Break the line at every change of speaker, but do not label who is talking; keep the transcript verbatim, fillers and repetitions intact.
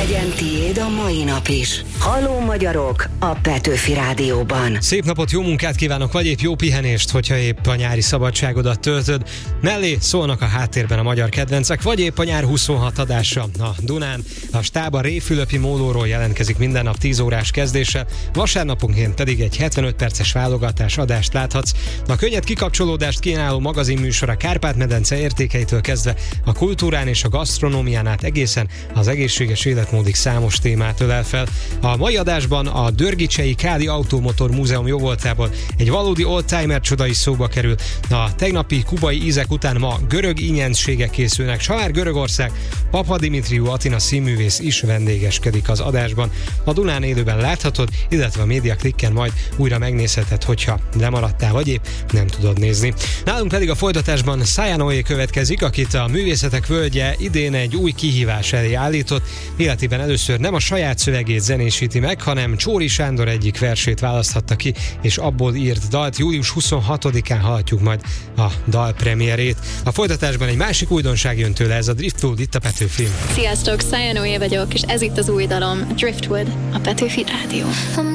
Legyen tiéd a mai nap is. Halló magyarok a Petőfi Rádióban.
Szép napot, jó munkát kívánok, vagy épp jó pihenést, hogyha épp a nyári szabadságodat töltöd. Mellé szólnak a háttérben a magyar kedvencek, vagy épp a nyár huszonhat adása a Dunán. A stáb a Réfülöpi mólóról jelentkezik minden nap tíz órás kezdéssel, vasárnaponként pedig egy hetvenöt perces válogatás adást láthatsz. A könnyed kikapcsolódást kínáló magazinműsor a Kárpát-medence értékeitől kezdve a kultúrán és a gasztronómián át egészen az egészséges életmódig számos témát ölel fel. A mai adásban a Dörgicsei Kádi Automotor Múzeum jóvoltából egy valódi oldtimer csoda is szóba kerül. A tegnapi kubai ízek után ma görög ingyenségek készülnek, s ha már Görögország, Papadimitriou Atina színművész is vendégeskedik az adásban. A Dunán élőben láthatod, illetve a Média Klikken majd újra megnézheted, hogyha lemaradtál, vagy épp nem tudod nézni. Nálunk pedig a folytatásban Szája Noé következik, akit a Művészetek Völgye idén egy új kihívás elé állított. Életében először nem a saját szövegét zenésíti meg, hanem Csóri Sándor egyik versét választhatta ki, és abból írt dalt. Július huszonhatodikán hallhatjuk majd a dal premierét. A folytatásban egy másik újdonság jön tőle, ez a Driftwood itt a Petőfin.
Sziasztok, Szája Noé vagyok, és ez itt az új dalom, Driftwood, a Petőfi Rádió.